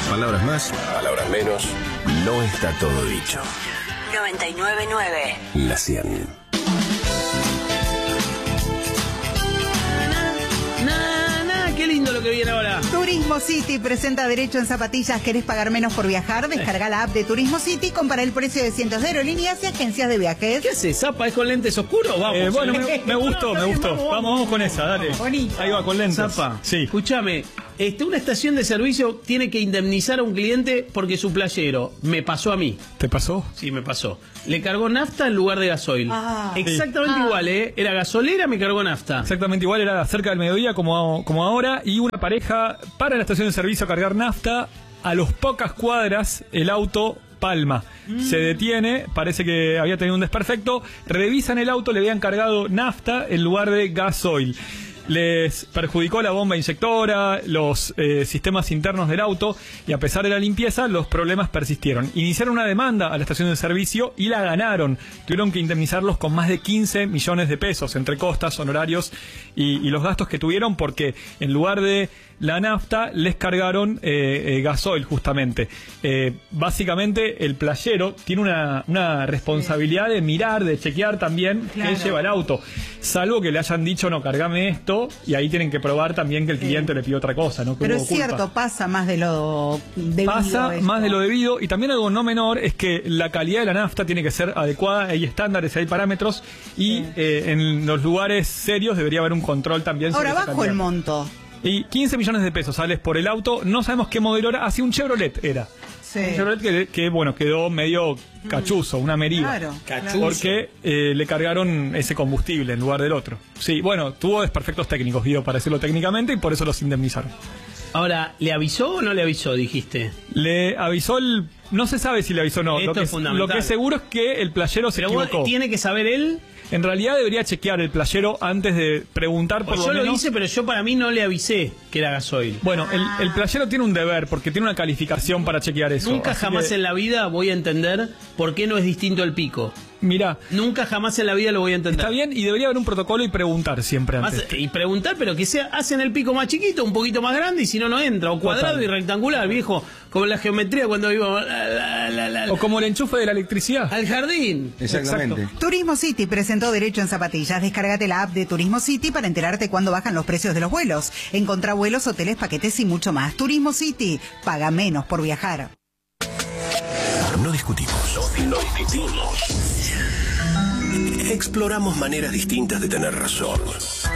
Palabras más, palabras menos, no está todo dicho. 99.9 La 100. Qué lindo lo que viene ahora. Turismo City presenta derecho en zapatillas. ¿Querés pagar menos por viajar? Descarga la app de Turismo City, compara el precio de cientos de aerolíneas y agencias de viajes. ¿Qué haces, Zapa? ¿Es con lentes oscuros? Vamos. Bueno, me gustó. Vamos con esa, dale. Bonito. Ahí va, con lentes. Zapa, Sí. escúchame. Una estación de servicio tiene que indemnizar a un cliente porque su playero, me pasó a mí. ¿Te pasó? Sí, me pasó. Le cargó nafta en lugar de gasoil. Exactamente Sí. igual, ¿eh? Era gasolera, me cargó nafta. Exactamente igual, era cerca del mediodía como ahora, y una pareja para la estación de servicio a cargar nafta. A las pocas cuadras el auto palma. Se detiene, parece que había tenido un desperfecto, revisan el auto, le habían cargado nafta en lugar de gasoil. Les perjudicó la bomba inyectora, los sistemas internos del auto, y a pesar de la limpieza, los problemas persistieron. Iniciaron una demanda a la estación de servicio y la ganaron. Tuvieron que indemnizarlos con más de 15 millones de pesos entre costas, honorarios y los gastos que tuvieron, porque en lugar de la nafta les cargaron gasoil, justamente. Básicamente el playero tiene una responsabilidad de mirar, de chequear también qué lleva el auto, salvo que le hayan dicho no, cargame esto, y ahí tienen que probar también que el cliente le pidió otra cosa, ¿no? Que Pero hubo es cierto, culpa. pasa más de lo debido. Pasa esto. más de lo debido, y también algo no menor es que la calidad de la nafta tiene que ser adecuada, hay estándares, hay parámetros, y en los lugares serios debería haber un control también. Ahora, sobre esa bajo el calidad. monto. Y 15 millones de pesos sales por el auto, no sabemos qué modelo era, así un Chevrolet era. Sí. Un Chevrolet que bueno, quedó medio cachuzo, una Meriva. Claro. Cachuzo. Porque le cargaron ese combustible en lugar del otro. Sí, bueno, tuvo desperfectos técnicos, Guido, para decirlo técnicamente, y por eso los indemnizaron. Ahora, ¿le avisó o no le avisó, dijiste? Le avisó no se sabe si le avisó o no. Esto es fundamental. Lo que es seguro es que el playero se Pero vos, equivocó. ¿tiene que saber él? En realidad debería chequear el playero antes de preguntar por Pues lo yo menos. lo hice, pero yo para mí no le avisé que era gasoil. Bueno, el playero tiene un deber, porque tiene una calificación para chequear eso. Nunca Así jamás que, en la vida voy a entender por qué no es distinto el pico. mirá, Nunca jamás en la vida lo voy a entender. está bien, y debería haber un protocolo y preguntar siempre antes. Y preguntar, pero que sea, hacen el pico más chiquito, un poquito más grande, y si no, no entra. O cuadrado Total. y rectangular, viejo. Como la geometría cuando íbamos O como el enchufe de la electricidad. al jardín. Exactamente. Turismo City presentó derecho en zapatillas. Descárgate la app de Turismo City para enterarte cuándo bajan los precios de los vuelos. Encontrá vuelos, hoteles, paquetes y mucho más. Turismo City, paga menos por viajar. No discutimos. No discutimos. Exploramos maneras distintas de tener razón.